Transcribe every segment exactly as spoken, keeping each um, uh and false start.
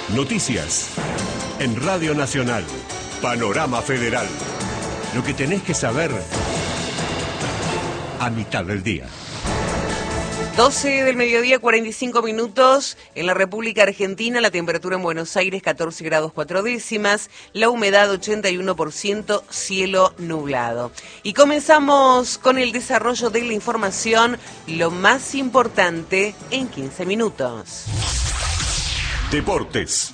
Noticias. En Radio Nacional. Panorama Federal. Lo que tenés que saber a mitad del día. doce del mediodía, cuarenta y cinco minutos. En la República Argentina, la temperatura en Buenos Aires, catorce grados cuatro décimas. La humedad, ochenta y uno por ciento, cielo nublado. Y comenzamos con el desarrollo de la información, lo más importante en quince minutos. Deportes.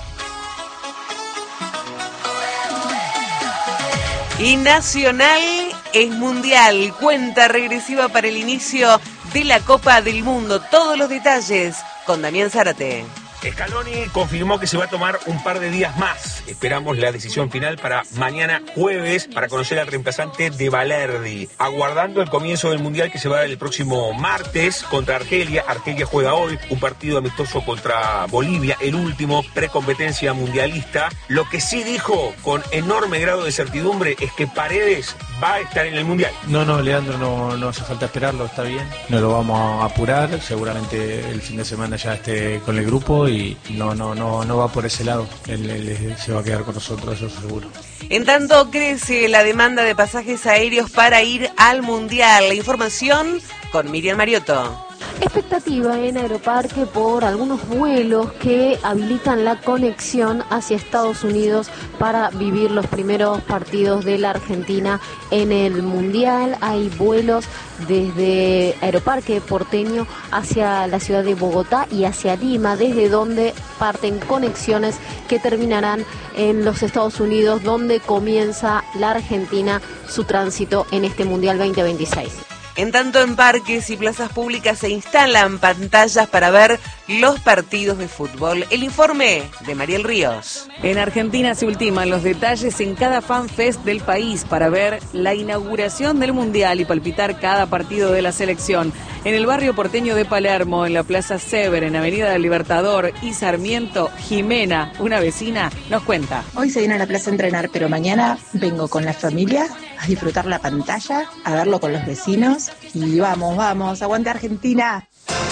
Y Nacional es mundial. Cuenta regresiva para el inicio de la Copa del Mundo. Todos los detalles con Damián Zárate. Scaloni confirmó que se va a tomar un par de días más. Esperamos la decisión final para mañana jueves para conocer al reemplazante de Balerdi. Aguardando el comienzo del Mundial que se va a dar el próximo martes contra Argelia. Argelia juega hoy un partido amistoso contra Bolivia, el último precompetencia mundialista. Lo que sí dijo con enorme grado de certidumbre es que Paredes va a estar en el Mundial. No, no, Leandro, no, no hace falta esperarlo, está bien. No lo vamos a apurar, seguramente el fin de semana ya esté con el grupo y no, no, no, no va por ese lado. Él, él se va a quedar con nosotros, eso seguro. En tanto crece la demanda de pasajes aéreos para ir al Mundial. La información con Miriam Mariotto. Expectativa en Aeroparque por algunos vuelos que habilitan la conexión hacia Estados Unidos para vivir los primeros partidos de la Argentina en el Mundial. Hay vuelos desde Aeroparque porteño hacia la ciudad de Bogotá y hacia Lima, desde donde parten conexiones que terminarán en los Estados Unidos, donde comienza la Argentina su tránsito en este Mundial veinte veintiséis. En tanto, en parques y plazas públicas se instalan pantallas para ver los partidos de fútbol. El informe de Mariel Ríos. En Argentina se ultiman los detalles en cada FanFest del país para ver la inauguración del Mundial y palpitar cada partido de la selección. En el barrio porteño de Palermo, en la Plaza Sever, en Avenida del Libertador y Sarmiento, Jimena, una vecina, nos cuenta. Hoy se viene a la plaza a entrenar, pero mañana vengo con la familia a disfrutar la pantalla, a verlo con los vecinos y vamos, vamos, aguante Argentina.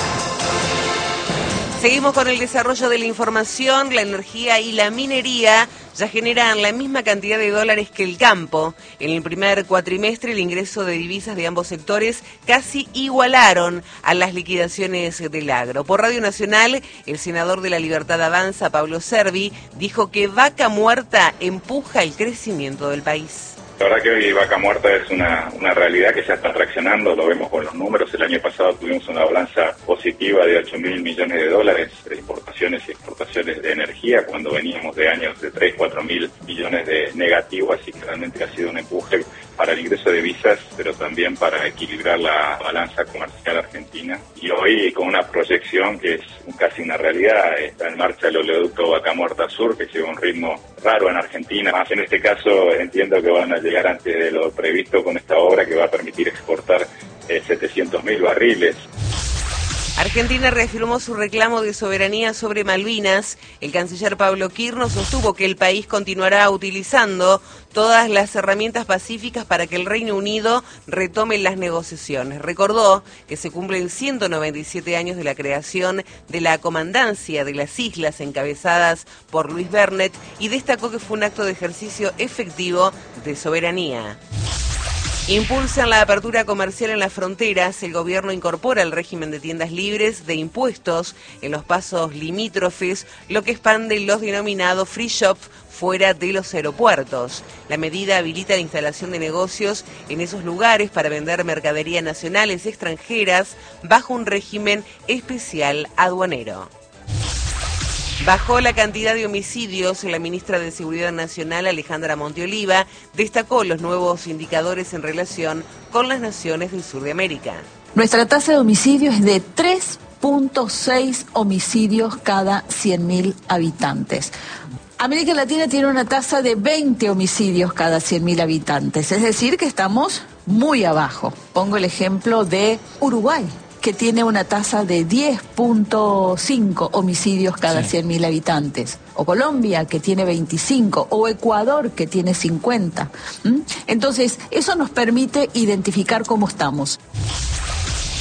Seguimos con el desarrollo de la información. La energía y la minería ya generan la misma cantidad de dólares que el campo. En el primer cuatrimestre, el ingreso de divisas de ambos sectores casi igualaron a las liquidaciones del agro. Por Radio Nacional, el senador de La Libertad Avanza, Pablo Servi, dijo que Vaca Muerta empuja el crecimiento del país. La verdad que hoy Vaca Muerta es una, una realidad que ya está traccionando, lo vemos con los números. El año pasado tuvimos una balanza positiva de ocho mil millones de dólares de importaciones y exportaciones de energía, cuando veníamos de años de tres, cuatro mil millones de negativo, así que realmente ha sido un empuje para el ingreso de divisas, pero también para equilibrar la balanza comercial argentina. Y hoy, con una proyección que es casi una realidad, está en marcha el oleoducto Vaca Muerta Sur, que lleva un ritmo raro en Argentina. Más en este caso, entiendo que van a llegar antes de lo previsto con esta obra, que va a permitir exportar eh, setecientos mil barriles. Argentina reafirmó su reclamo de soberanía sobre Malvinas. El canciller Pablo Quirno sostuvo que el país continuará utilizando todas las herramientas pacíficas para que el Reino Unido retome las negociaciones. Recordó que se cumplen ciento noventa y siete años de la creación de la Comandancia de las Islas, encabezadas por Luis Bernet, y destacó que fue un acto de ejercicio efectivo de soberanía. Impulsan la apertura comercial en las fronteras. El gobierno incorpora el régimen de tiendas libres de impuestos en los pasos limítrofes, lo que expande los denominados free shop fuera de los aeropuertos. La medida habilita la instalación de negocios en esos lugares para vender mercadería nacionales y extranjeras bajo un régimen especial aduanero. Bajó la cantidad de homicidios. La ministra de Seguridad Nacional, Alejandra Monteoliva, destacó los nuevos indicadores en relación con las naciones del sur de América. Nuestra tasa de homicidio es de tres punto seis homicidios cada cien mil habitantes. América Latina tiene una tasa de veinte homicidios cada cien mil habitantes, es decir, que estamos muy abajo. Pongo el ejemplo de Uruguay, que tiene una tasa de diez punto cinco homicidios cada sí. cien mil habitantes, o Colombia, que tiene veinticinco, o Ecuador, que tiene cincuenta. ¿Mm? Entonces, eso nos permite identificar cómo estamos.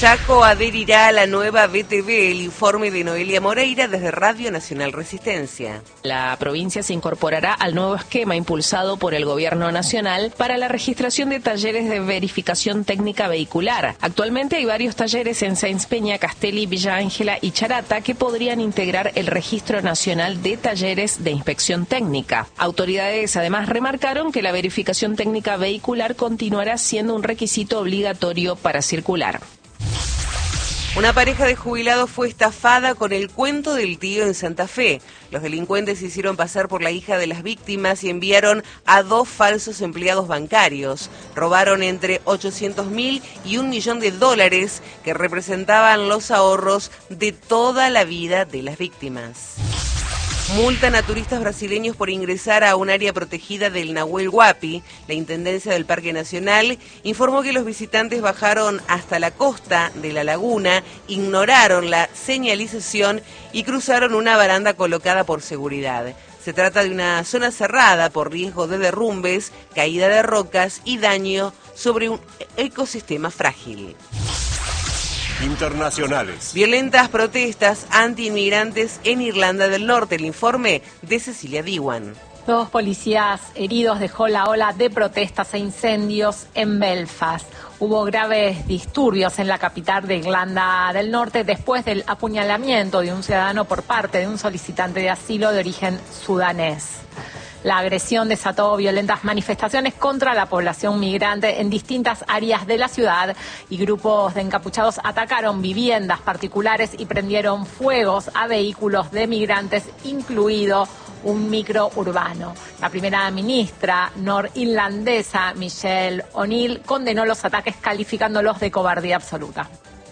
Chaco adherirá a la nueva B T V, el informe de Noelia Moreira desde Radio Nacional Resistencia. La provincia se incorporará al nuevo esquema impulsado por el Gobierno Nacional para la registración de talleres de verificación técnica vehicular. Actualmente hay varios talleres en Sáenz Peña, Castelli, Villa Ángela y Charata que podrían integrar el Registro Nacional de Talleres de Inspección Técnica. Autoridades además remarcaron que la verificación técnica vehicular continuará siendo un requisito obligatorio para circular. Una pareja de jubilados fue estafada con el cuento del tío en Santa Fe. Los delincuentes se hicieron pasar por la hija de las víctimas y enviaron a dos falsos empleados bancarios. Robaron entre ochocientos mil y un millón de dólares que representaban los ahorros de toda la vida de las víctimas. Multan a turistas brasileños por ingresar a un área protegida del Nahuel Huapi. La Intendencia del Parque Nacional informó que los visitantes bajaron hasta la costa de la laguna, ignoraron la señalización y cruzaron una baranda colocada por seguridad. Se trata de una zona cerrada por riesgo de derrumbes, caída de rocas y daño sobre un ecosistema frágil. Internacionales. Violentas protestas anti-inmigrantes en Irlanda del Norte. El informe de Cecilia Diwan. Dos policías heridos dejó la ola de protestas e incendios en Belfast. Hubo graves disturbios en la capital de Irlanda del Norte después del apuñalamiento de un ciudadano por parte de un solicitante de asilo de origen sudanés. La agresión desató violentas manifestaciones contra la población migrante en distintas áreas de la ciudad y grupos de encapuchados atacaron viviendas particulares y prendieron fuegos a vehículos de migrantes, incluido un micro urbano. La primera ministra norirlandesa, Michelle O'Neill, condenó los ataques calificándolos de cobardía absoluta.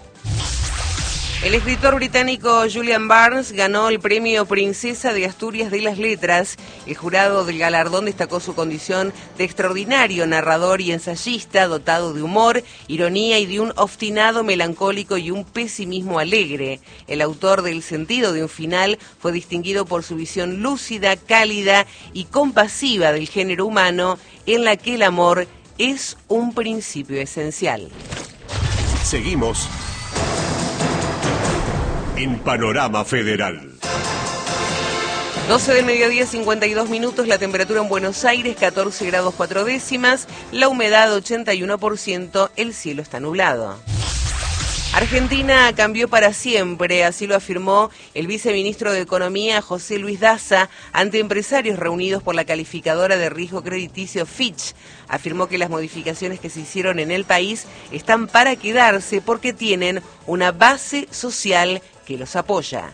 El escritor británico Julian Barnes ganó el premio Princesa de Asturias de las Letras. El jurado del galardón destacó su condición de extraordinario narrador y ensayista, dotado de humor, ironía y de un obstinado melancólico y un pesimismo alegre. El autor del Sentido de un Final fue distinguido por su visión lúcida, cálida y compasiva del género humano, en la que el amor es un principio esencial. Seguimos en Panorama Federal. doce del mediodía, cincuenta y dos minutos, la temperatura en Buenos Aires, catorce grados cuatro décimas, la humedad ochenta y uno por ciento, el cielo está nublado. Argentina cambió para siempre, así lo afirmó el viceministro de Economía, José Luis Daza, ante empresarios reunidos por la calificadora de riesgo crediticio Fitch. Afirmó que las modificaciones que se hicieron en el país están para quedarse porque tienen una base social que los apoya.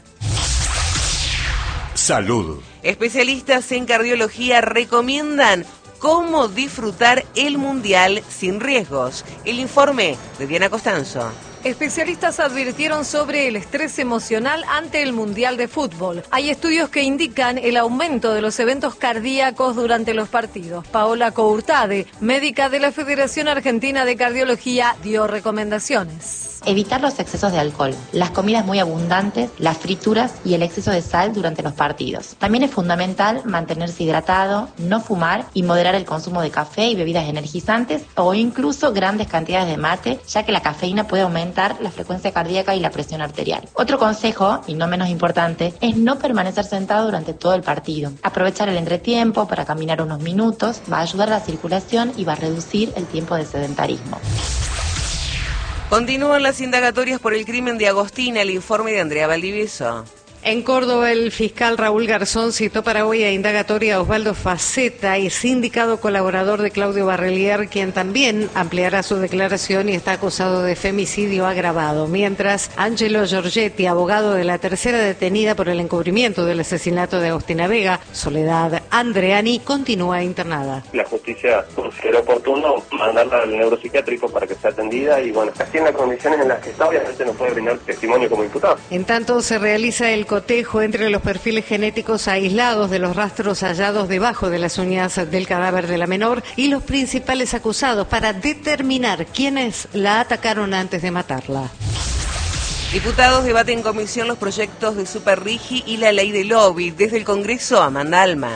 Salud. Especialistas en cardiología recomiendan cómo disfrutar el Mundial sin riesgos. El informe de Diana Costanzo. Especialistas advirtieron sobre el estrés emocional ante el Mundial de Fútbol. Hay estudios que indican el aumento de los eventos cardíacos durante los partidos. Paola Courtade, médica de la Federación Argentina de Cardiología, dio recomendaciones. Evitar los excesos de alcohol, las comidas muy abundantes, las frituras y el exceso de sal durante los partidos. También es fundamental mantenerse hidratado, no fumar y moderar el consumo de café y bebidas energizantes o incluso grandes cantidades de mate, ya que la cafeína puede aumentar la frecuencia cardíaca y la presión arterial. Otro consejo, y no menos importante, es no permanecer sentado durante todo el partido. Aprovechar el entretiempo para caminar unos minutos va a ayudar a la circulación y va a reducir el tiempo de sedentarismo. Continúan las indagatorias por el crimen de Agostina, el informe de Andrea Valdivieso. En Córdoba, el fiscal Raúl Garzón citó para hoy a indagatoria a Osvaldo Faceta y sindicado colaborador de Claudio Barrelier, quien también ampliará su declaración y está acusado de femicidio agravado. Mientras, Angelo Giorgetti, abogado de la tercera detenida por el encubrimiento del asesinato de Agostina Vega, Soledad Andreani, continúa internada. La justicia consideró oportuno mandarla al neuropsiquiátrico para que sea atendida y, bueno, así en las condiciones en las que está, obviamente no puede brindar testimonio como imputado. En tanto, se realiza el cotejo entre los perfiles genéticos aislados de los rastros hallados debajo de las uñas del cadáver de la menor y los principales acusados para determinar quiénes la atacaron antes de matarla. Diputados debaten en comisión los proyectos de Superrigi y la ley de lobby. Desde el Congreso, Amanda Alma.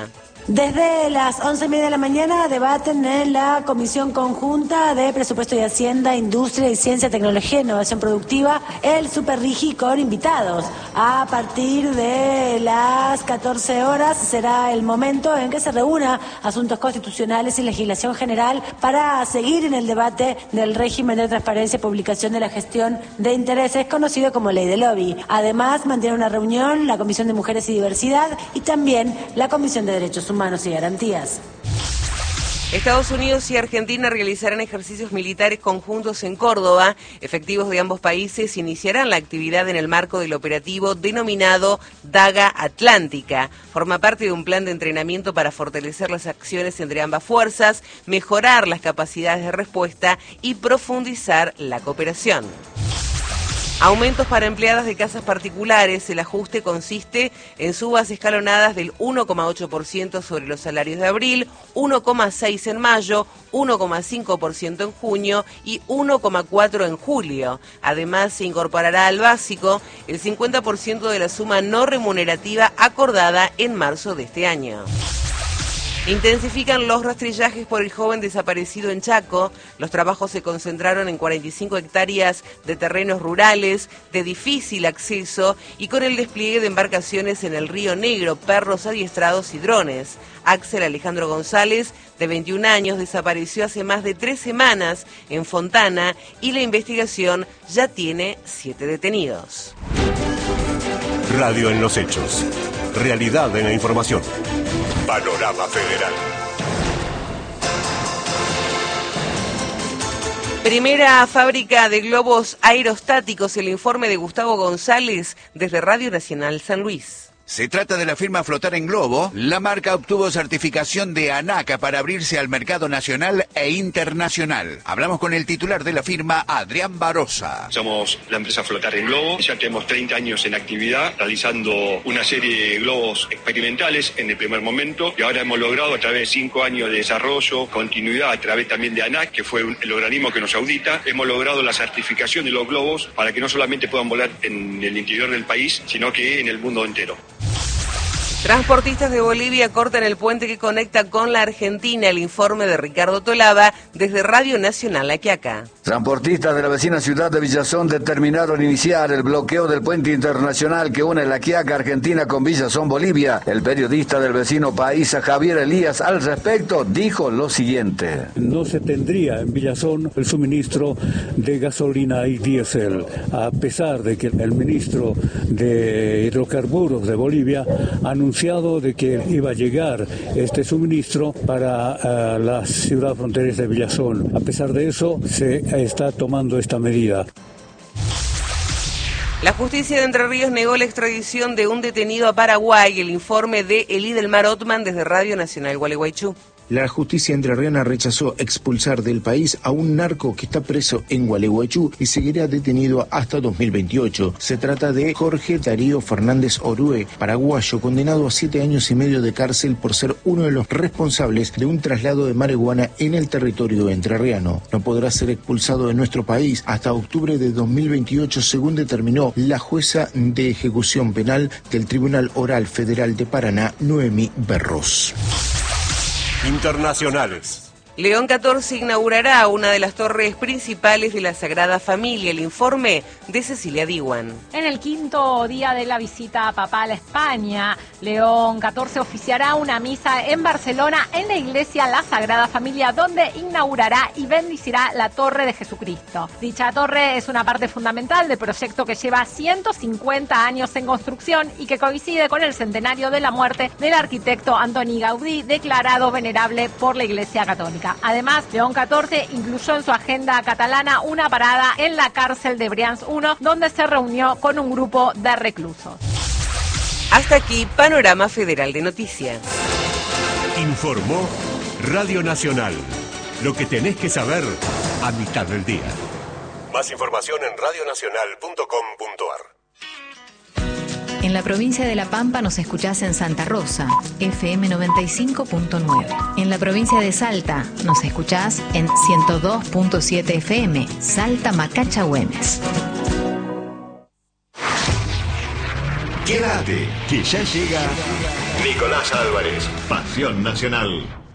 Desde las once y media de la mañana debaten en la Comisión Conjunta de Presupuesto y Hacienda, Industria y Ciencia, Tecnología e Innovación Productiva el Superrigi con invitados. A partir de las catorce horas será el momento en que se reúna Asuntos Constitucionales y Legislación General para seguir en el debate del régimen de transparencia y publicación de la gestión de intereses, conocido como Ley de Lobby. Además, mantiene una reunión la Comisión de Mujeres y Diversidad y también la Comisión de Derechos Humanos y Garantías. Estados Unidos y Argentina realizarán ejercicios militares conjuntos en Córdoba. Efectivos de ambos países iniciarán la actividad en el marco del operativo denominado Daga Atlántica. Forma parte de un plan de entrenamiento para fortalecer las acciones entre ambas fuerzas, mejorar las capacidades de respuesta y profundizar la cooperación. Aumentos para empleadas de casas particulares. El ajuste consiste en subas escalonadas del uno coma ocho por ciento sobre los salarios de abril, uno coma seis por ciento en mayo, uno coma cinco por ciento en junio y uno coma cuatro por ciento en julio. Además, se incorporará al básico el cincuenta por ciento de la suma no remunerativa acordada en marzo de este año. Intensifican los rastrillajes por el joven desaparecido en Chaco. Los trabajos se concentraron en cuarenta y cinco hectáreas de terrenos rurales de difícil acceso y con el despliegue de embarcaciones en el Río Negro, perros adiestrados y drones. Axel Alejandro González, de veintiún años, desapareció hace más de tres semanas en Fontana y la investigación ya tiene siete detenidos. Radio en los hechos. Realidad en la información. Panorama Federal. Primera fábrica de globos aerostáticos, el informe de Gustavo González desde Radio Nacional San Luis. Se trata de la firma Flotar en Globo. La marca obtuvo certificación de ANACA para abrirse al mercado nacional e internacional. Hablamos con el titular de la firma, Adrián Barosa. Somos la empresa Flotar en Globo. Ya tenemos treinta años en actividad, realizando una serie de globos experimentales en el primer momento. Y ahora hemos logrado, a través de cinco años de desarrollo, continuidad, a través también de ANAC, que fue el organismo que nos audita, hemos logrado la certificación de los globos para que no solamente puedan volar en el interior del país, sino que en el mundo entero. Transportistas de Bolivia cortan el puente que conecta con la Argentina. El informe de Ricardo Tolaba desde Radio Nacional La Quiaca. Transportistas de la vecina ciudad de Villazón determinaron iniciar el bloqueo del puente internacional que une La Quiaca, Argentina, con Villazón, Bolivia. El periodista del vecino país, Javier Elías, al respecto dijo lo siguiente. No se tendría en Villazón el suministro de gasolina y diésel, a pesar de que el ministro de Hidrocarburos de Bolivia anunció anunciado de que iba a llegar este suministro para uh, la ciudad fronteriza de Villazón. A pesar de eso, se está tomando esta medida. La justicia de Entre Ríos negó la extradición de un detenido a Paraguay. El informe de Elidelmar Otman desde Radio Nacional Gualeguaychú. La justicia entrerriana rechazó expulsar del país a un narco que está preso en Gualeguaychú y seguirá detenido hasta dos mil veintiocho. Se trata de Jorge Darío Fernández Orue, paraguayo, condenado a siete años y medio de cárcel por ser uno de los responsables de un traslado de marihuana en el territorio entrerriano. No podrá ser expulsado de nuestro país hasta octubre de dos mil veintiocho, según determinó la jueza de ejecución penal del Tribunal Oral Federal de Paraná, Noemí Berros. Internacionales. León catorce inaugurará una de las torres principales de la Sagrada Familia. El informe de Cecilia Diwan. En el quinto día de la visita papal a España, León catorce oficiará una misa en Barcelona en la iglesia La Sagrada Familia, donde inaugurará y bendecirá la Torre de Jesucristo. Dicha torre es una parte fundamental del proyecto que lleva ciento cincuenta años en construcción y que coincide con el centenario de la muerte del arquitecto Antoni Gaudí, declarado venerable por la Iglesia Católica. Además, León catorce incluyó en su agenda catalana una parada en la cárcel de Brians uno, donde se reunió con un grupo de reclusos. Hasta aquí, Panorama Federal de Noticias. Informó Radio Nacional. Lo que tenés que saber a mitad del día. Más información en radio nacional punto com punto ar. En la provincia de La Pampa nos escuchás en Santa Rosa, F M noventa y cinco punto nueve. En la provincia de Salta nos escuchás en ciento dos punto siete F M, Salta Macachagüemes. Quédate, que ya llega Nicolás Álvarez, Pasión Nacional.